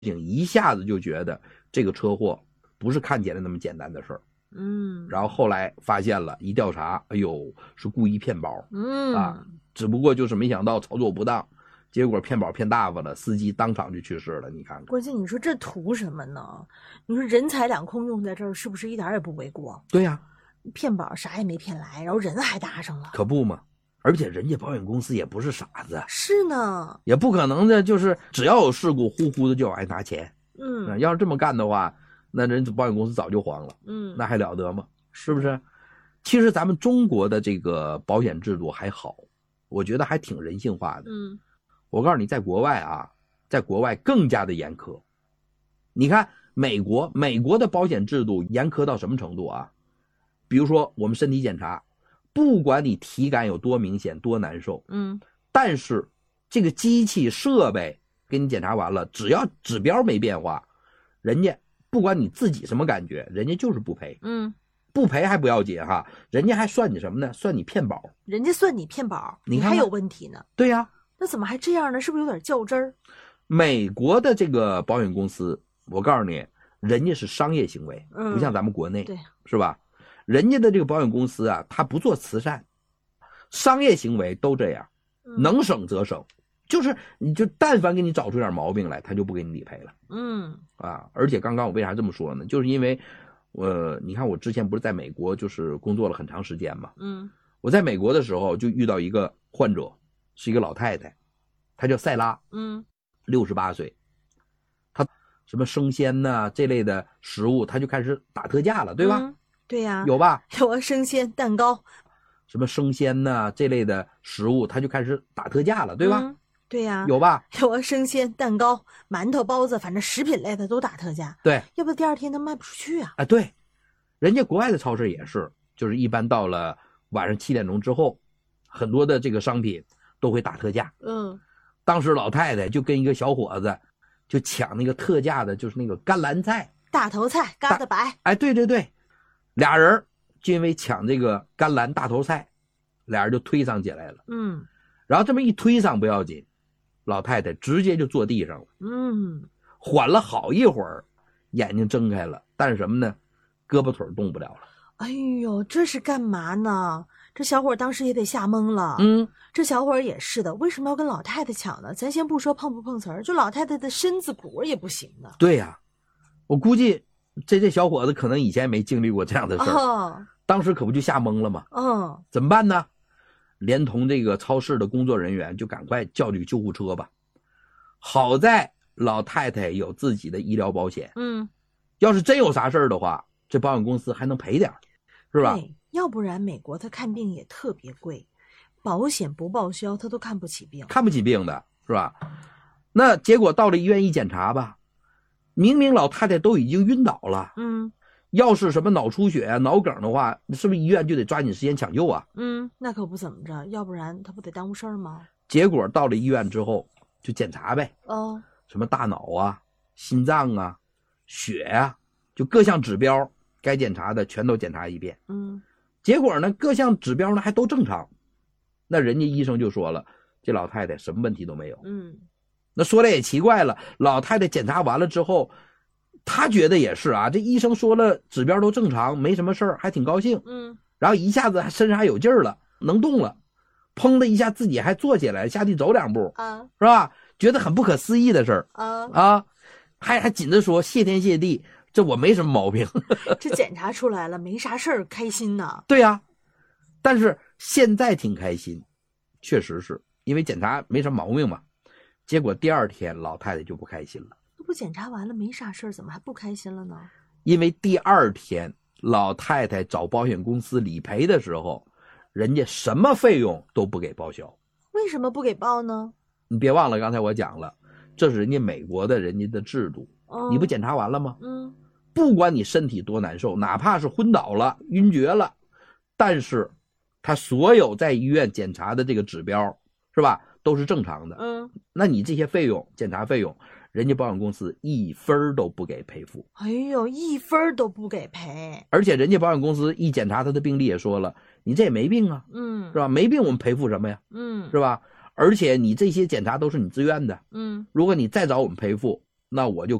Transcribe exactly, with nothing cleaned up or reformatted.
一下子就觉得这个车祸不是看起来那么简单的事儿。 嗯， 然后后来发现了，一调查，哎呦，是故意骗保。 嗯啊，只不过就是没想到操作不当，结果骗保骗大发了，司机当场就去世了。你看看， 关键你说这图什么呢？你说人财两空用在这儿，是不是一点也不为过？ 对呀、 啊，骗保啥也没骗来，然后人还搭上了， 可不嘛。而且人家保险公司也不是傻子， 是呢， 也不可能的，就是只要有事故，呼呼的就往外拿钱。 嗯， 要是这么干的话，那人保险公司早就黄了。 嗯， 那还了得吗？是不是？其实咱们中国的这个保险制度还好，我觉得还挺人性化的。 嗯， 我告诉你，在国外啊，在国外更加的严苛。你看美国，美国的保险制度严苛到什么程度啊？比如说我们身体检查，不管你体感有多明显多难受， 嗯， 但是这个机器设备给你检查完了，只要指标没变化，人家不管你自己什么感觉，人家就是不赔。 嗯， 不赔还不要紧哈，人家还算你什么呢？算你骗保。 人家算你骗保， 你看看还有问题呢。 对呀、啊， 那怎么还这样呢？是不是有点较真儿？ 美国的这个保险公司，我告诉你，人家是商业行为， 嗯、 不像咱们国内， 对， 是吧？人家的这个保险公司啊，他不做慈善，商业行为都这样， 嗯、 能省则省，就是你就但凡给你找出点毛病来，他就不给你理赔了。 嗯啊，而且刚刚我为啥这么说呢？就是因为，呃，你看我之前不是在美国就是工作了很长时间嘛， 嗯， 我在美国的时候就遇到一个患者，是一个老太太，她叫塞拉， 嗯， 六十八岁，她什么生鲜呐、这类的食物，她就开始打特价了，对吧？ 嗯、对呀、啊， 有吧？ 有啊，生鲜蛋糕， 什么生鲜呐、这类的食物，她就开始打特价了，对吧？ 嗯、对呀、啊， 有吧？ 有啊，生鲜蛋糕、馒头、包子，反正食品类的都打特价。 对， 要不第二天都卖不出去啊。 啊，对，人家国外的超市也是，就是一般到了晚上七点钟之后，很多的这个商品都会打特价。 嗯， 当时老太太就跟一个小伙子就抢那个特价的，就是那个甘蓝菜、 大头菜、疙瘩白。 哎，对对对，俩人就因为抢这个甘蓝大头菜，俩人就推搡起来了。 嗯， 然后这么一推搡不要紧，老太太直接就坐地上了。 嗯， 缓了好一会儿，眼睛睁开了，但是什么呢？胳膊腿动不了了。 哎呦，这是干嘛呢？这小伙当时也得吓懵了。 嗯， 这小伙也是的，为什么要跟老太太抢呢？咱先不说碰不碰瓷儿，就老太太的身子骨也不行的。 对呀、啊，我估计这这小伙子可能以前没经历过这样的事儿、 哦， 当时可不就吓懵了吗？ 嗯， 怎么办呢？连同这个超市的工作人员就赶快叫这个救护车吧。好在老太太有自己的医疗保险， 嗯， 要是真有啥事儿的话，这保险公司还能赔点，是吧？ 要不然美国他看病也特别贵，保险不报销他都看不起病， 看不起病的是吧？那结果到了医院一检查吧，明明老太太都已经晕倒了， 嗯， 要是什么脑出血啊、脑梗的话，是不是医院就得抓紧时间抢救啊？ 嗯，那可不怎么着，要不然他不得耽误事儿吗？ 结果到了医院之后就检查呗， 哦， 什么大脑啊、心脏啊、血啊，就各项指标该检查的全都检查一遍。 嗯， 结果呢，各项指标呢还都正常，那人家医生就说了，这老太太什么问题都没有。 嗯， 那说来也奇怪了，老太太检查完了之后，她觉得也是啊，这医生说了指标都正常，没什么事儿，还挺高兴。 嗯， 然后一下子身上还有劲儿了，能动了，砰的一下自己还坐起来，下地走两步， 啊， 是吧？觉得很不可思议的事儿啊啊，还还紧着说谢天谢地，这我没什么毛病。 这检查出来了，没啥事儿，开心呐。 对呀、啊，但是现在挺开心，确实是因为检查没什么毛病嘛。结果第二天老太太就不开心了。 那不检查完了没啥事儿，怎么还不开心了呢？ 因为第二天老太太找保险公司理赔的时候，人家什么费用都不给报销。 为什么不给报呢？ 你别忘了刚才我讲了，这是人家美国的人家的制度、哦、你不检查完了吗？ 嗯， 不管你身体多难受，哪怕是昏倒了晕厥了，但是他所有在医院检查的这个指标是吧都是正常的。 嗯， 那你这些费用检查费用人家保险公司一分都不给赔付。 哎呦，一分都不给赔。 而且人家保险公司一检查他的病历也说了，你这也没病啊， 嗯， 是吧？没病我们赔付什么呀？ 嗯， 是吧？而且你这些检查都是你自愿的， 嗯， 如果你再找我们赔付， 那我就